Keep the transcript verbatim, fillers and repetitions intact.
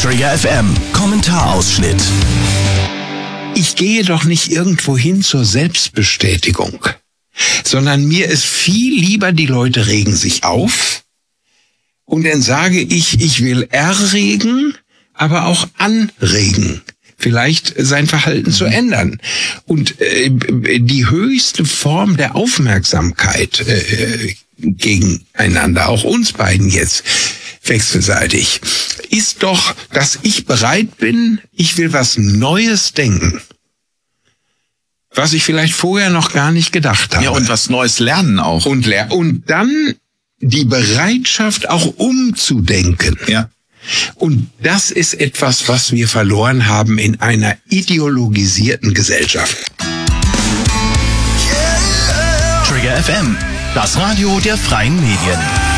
Trigger F M, Kommentarausschnitt. Ich gehe doch nicht irgendwo hin zur Selbstbestätigung, sondern mir ist viel lieber, die Leute regen sich auf und dann sage ich, ich will erregen, aber auch anregen, vielleicht sein Verhalten zu ändern. Und äh, die höchste Form der Aufmerksamkeit äh, gegeneinander, auch uns beiden jetzt wechselseitig, ist doch, dass ich bereit bin, ich will was Neues denken, was ich vielleicht vorher noch gar nicht gedacht habe. Ja, und was Neues lernen auch. Und, ler- und dann die Bereitschaft auch umzudenken. Ja. Und das ist etwas, was wir verloren haben in einer ideologisierten Gesellschaft. Trigger F M, das Radio der freien Medien.